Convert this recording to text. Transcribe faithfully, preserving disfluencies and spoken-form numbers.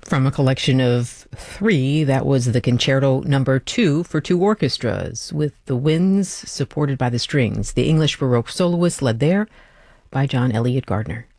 From a collection of three, that was the Concerto Number Two for two orchestras, with the winds supported by the strings. The English Baroque soloist led there by John Eliot Gardiner.